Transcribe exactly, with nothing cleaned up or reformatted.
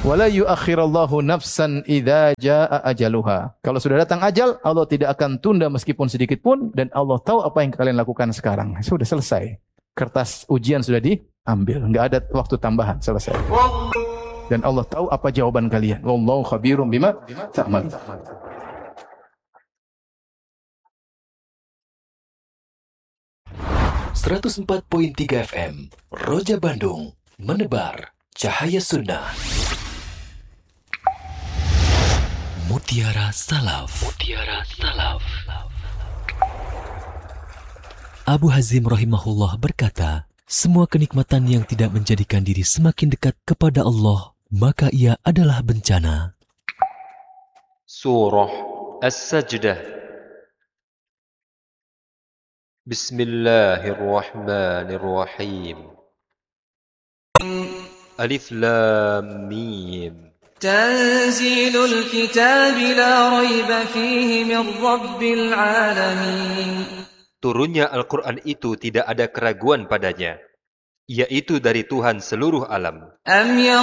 Wala yuakhirallahu nafsan idza jaa ajaluha. Kalau sudah datang ajal, Allah tidak akan tunda meskipun sedikit pun, dan Allah tahu apa yang kalian lakukan sekarang. Sudah selesai. Kertas ujian sudah diambil, enggak ada waktu tambahan, selesai. Dan Allah tahu apa jawaban kalian. Wallahu khabirum bima ta'mal. seratus empat koma tiga F M Roja Bandung, menebar cahaya sunnah. Mutiara Salaf. Mutiara Salaf. Abu Hazim rahimahullah berkata, semua kenikmatan yang tidak menjadikan diri semakin dekat kepada Allah, maka ia adalah bencana. Surah As-Sajdah. Bismillahirrahmanirrahim. Alif Lam Mim. Tanzilul kitab la raiba fihi min rabbil alamin. Turunnya Al-Quran itu tidak ada keraguan padanya, yaitu dari Tuhan seluruh alam. Am